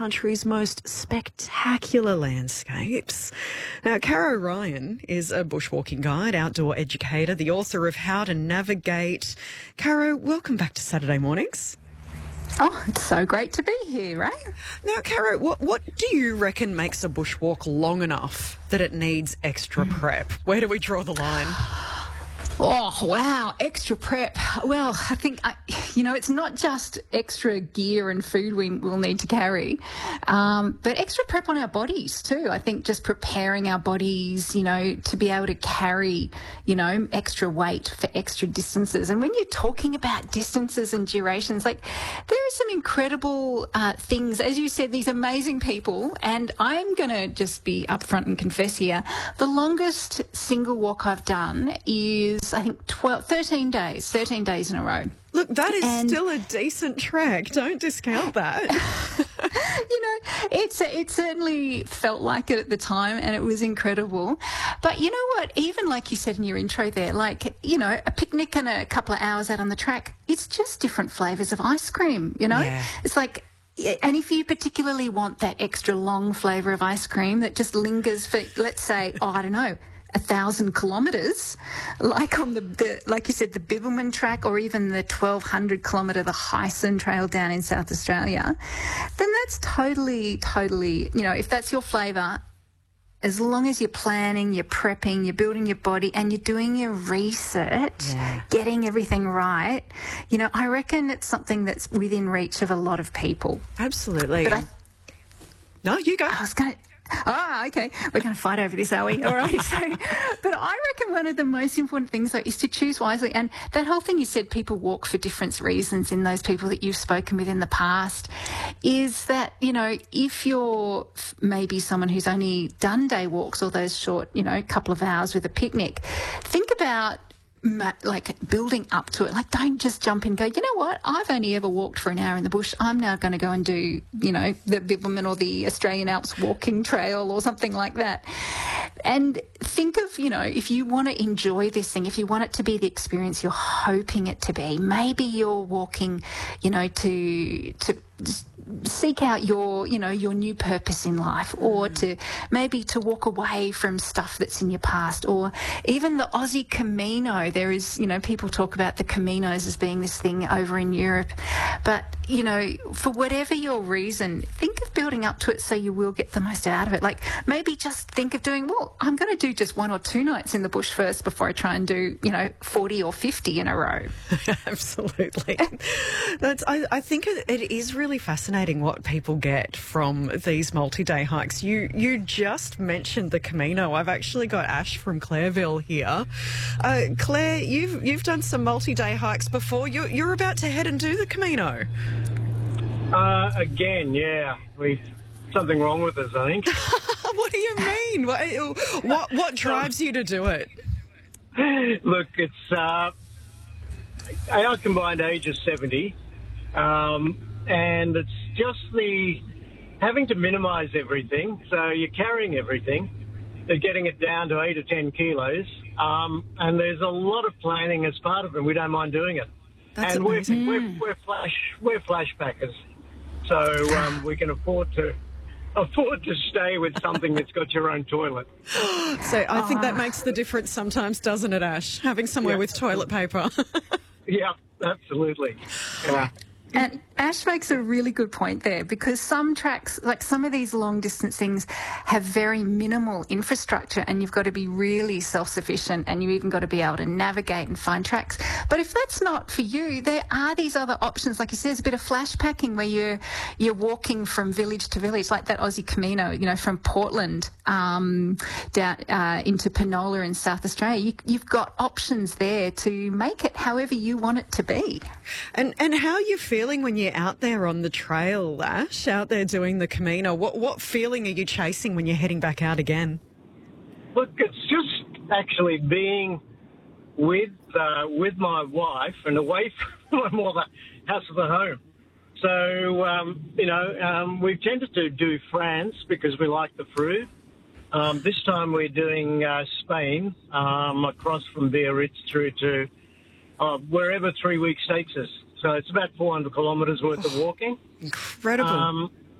country's most spectacular landscapes. Now, Caro Ryan is a bushwalking guide, outdoor educator, the author of How to Navigate. Caro, welcome back to Saturday Mornings. Oh, it's so great to be here, right? Now, Caro, what do you reckon makes a bushwalk long enough that it needs extra prep? Where do we draw the line? Oh, wow, extra prep. Well, I think, it's not just extra gear and food we will need to carry, but extra prep on our bodies too. I think just preparing our bodies, to be able to carry, extra weight for extra distances. And when you're talking about distances and durations, there are some incredible things, as you said, these amazing people. And I'm going to just be upfront and confess here, the longest single walk I've done is, I think, 13 days in a row. Look, that is still a decent trek. Don't discount that. It certainly felt like it at the time, and it was incredible. But you know what? Even like you said in your intro there, a picnic and a couple of hours out on the track, it's just different flavours of ice cream, Yeah. It's like... And if you particularly want that extra long flavour of ice cream that just lingers for, let's say, 1,000 kilometres, like on like you said, the Bibbulmun track, or even the 1,200 kilometre, the Hyson Trail down in South Australia, then that's totally, if that's your flavour, as long as you're planning, you're prepping, you're building your body, and you're doing your research, getting everything right, I reckon it's something that's within reach of a lot of people. Absolutely. No, you go. Okay. We're going to fight over this, are we? All right. But I reckon one of the most important things, though, is to choose wisely. And that whole thing you said, people walk for different reasons in those people that you've spoken with in the past, is that, if you're maybe someone who's only done day walks or those short, couple of hours with a picnic, think about building up to it. Don't just jump in and go, you know what, I've only ever walked for an hour in the bush. I'm now going to go and do, the Bibbulmun or the Australian Alps walking trail or something like that. And think of, if you want to enjoy this thing, if you want it to be the experience you're hoping it to be, maybe you're walking, to seek out your new purpose in life, or to walk away from stuff that's in your past, or even the Aussie Camino. There is, people talk about the Caminos as being this thing over in Europe, but, for whatever your reason, think of building up to it so you will get the most out of it. Maybe just think of doing, I'm going to do just 1 or 2 nights in the bush first before I try and do, 40 or 50 in a row. Absolutely. I think it is really fascinating what people get from these multi-day hikes. You just mentioned the Camino. I've actually got Ash from Clareville here. Claire, you've done some multi-day hikes before. You're about to head and do the Camino. Again, yeah. Something wrong with us, I think. What do you mean? What drives you to do it? Look, it's our combined age is 70, and it's just the having to minimise everything. So you're carrying everything, they're getting it down to 8 or 10 kilos, and there's a lot of planning as part of it. We don't mind doing it. That's and amazing. we're flashbackers, so we can afford to stay with something that's got your own toilet. So I think that makes the difference sometimes, doesn't it, Ash? Having somewhere with toilet paper. Yeah, absolutely. Yeah. And Ash makes a really good point there, because some tracks, some of these long distance things, have very minimal infrastructure, and you've got to be really self-sufficient, and you've even got to be able to navigate and find tracks. But if that's not for you, there are these other options. Like you said, there's a bit of flash packing where you're walking from village to village, like that Aussie Camino, from Portland down into Penola in South Australia. You've got options there to make it however you want it to be. And how are you feeling when you're out there on the trail, Ash, out there doing the Camino? What feeling are you chasing when you're heading back out again? Look, it's just actually being with my wife and away from all the house of the home. So, we've tended to do France because we like the fruit. This time we're doing Spain, across from Biarritz through to wherever 3 weeks takes us. So it's about 400 kilometres worth of walking. Incredible.